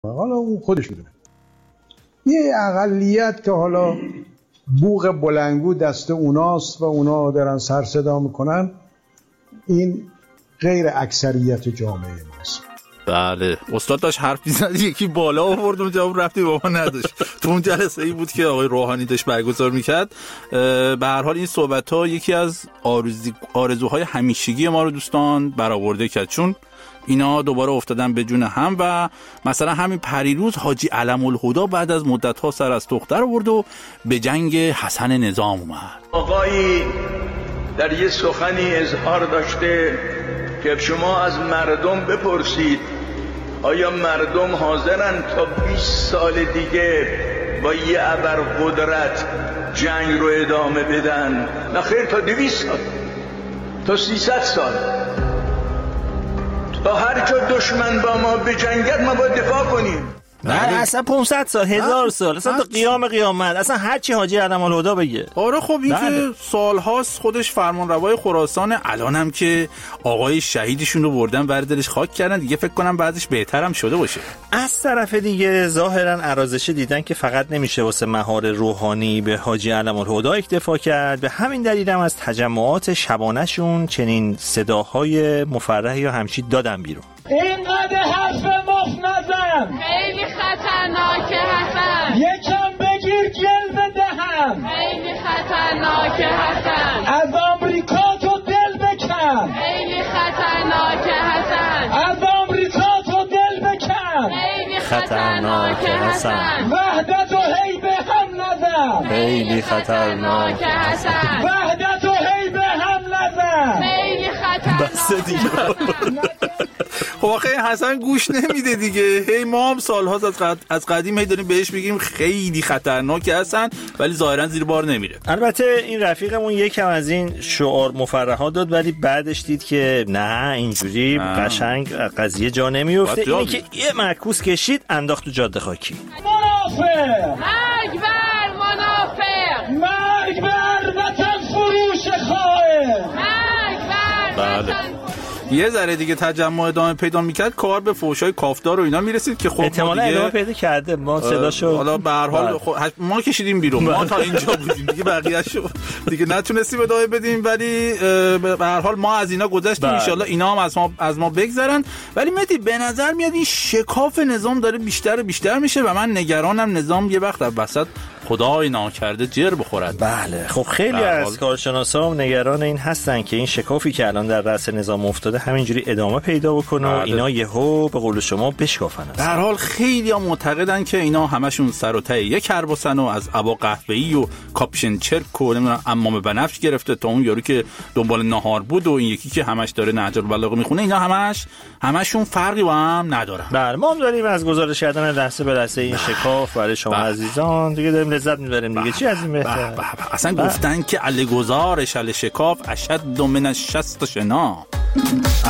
حالا اون خودش میدونه. یه اقلیت که حالا بوق بلنگو دست اوناست و اونا دارن سر صدا میکنن، این غیر اکثریت جامعه ماست. بله استاد داشت حرف می‌زد، یکی بالا آورد اون جواب رفتی با ما نداشت. تو اون جلسه ای بود که آقای روحانی داشت برگزار میکرد. به هر حال این صحبت‌ها یکی از آرزوهای همیشگی ما رو دوستان برآورده کرد، چون اینا دوباره افتادن به جون هم و مثلا همین پریروز حاجی علم الهدی بعد از مدت‌ها سر از دختر آورد و به جنگ حسن نظام اومد. آقایی در یه سخنی اظهار داشته که شما از مردم بپرسید آیا مردم حاضرن تا 20 سال دیگه با یه ابرقدرت جنگ رو ادامه بدن؟ نه خیر، تا 200 سال، تا 300 سال، تا هر جا دشمن با ما بجنگد ما باید دفاع کنیم. نه اصلا 500 سال 1000 سال اصلا تا قیامت اصلا هر چی حاجی علم الهدی بگه. آره خب این که سالهاست خودش فرمانروای خراسان، الانم که آقای شهیدشون رو بردن ور دلش خاک کردن دیگه، فکر کنم بعدش بهترم شده باشه. از طرف دیگه ظاهرا ارازشه دیدن که فقط نمیشه واسه مهار روحانی به حاجی علم الهدی اکتفا کرد، به همین دلیل هم از تجمعات شبانه‌شون چنین صداهای مفرح یا همچی دادن بیرون. اینقدر حرف مفت نزن، خیلی خطرناکه حسن، یکم بگیر جلوه دهم، خیلی خطرناکه حسن، از آمریکا تو دل بکن، خیلی خطرناکه حسن، از آمریکا تو دل بکن، خیلی خطرناکه حسن، وحدت و هی به هم نزن، خیلی خطرناکه حسن، وحدت و هی به هم نزن، خیلی خطرناکه. خب آخه حسن گوش نمیده دیگه، هی ما هم سال‌هاست از قدیم هی داریم بهش میگیم خیلی خطرناکه حسن، ولی ظاهرا زیر بار نمیره. البته این رفیقمون یکم از این شعار مفرحات داد، ولی بعدش دید که نه اینجوری قشنگ قضیه جا نمیفته. اینی که یه معکوس کشید انداخت تو جاده خاکی. منافق، مرگ بر منافق، مرگ بر وطن فروش خائن، مرگ بر وطن. یه ذره دیگه تجمع ادامه پیدا میکرد، کار به فحشای کافدار و اینا میرسید که خب احتمالاً ادامه پیدا کرده، ما صداشو حالا به هر حال ما کشیدیم بیرون، ما تا اینجا بودیم دیگه، بقیه‌شو دیگه نتونستیم ادامه بدیم، ولی به هر حال ما از اینا گذشتیم، ان شاءالله اینا هم از ما بگذرن. ولی مهدی به نظر میاد این شکاف نظام داره بیشتر میشه و من نگرانم نظام یه وقت وسط خدای ناکرده جر بخورد. بله خب خیلی از کارشناسا هم نگران این هستن که این شکافی که الان در رأس نظام افتاده همینجوری ادامه پیدا بکنه و اینا یهو به قول شما بشکافن. در حال خیلی ها معتقدن که اینا همشون سر و ته یک کرباسن و از ابا قهوه‌ای و کاپشن چرک و نمیدونم عمام بنفش گرفته تا اون یارو که دنبال ناهار بود و این یکی که همش داره نهج البلاغه میخونه، اینا همشون فرقی با هم ندارن. بله ما هم داریم از گزارش کردن لحظه به لحظه این شکاف برای شما عزیزان دیگه داریم لذت میبریم دیگه. چی از این بهتر؟ اصلا گفتن که علی گزارش علی شکاف اشد من 60 شنا.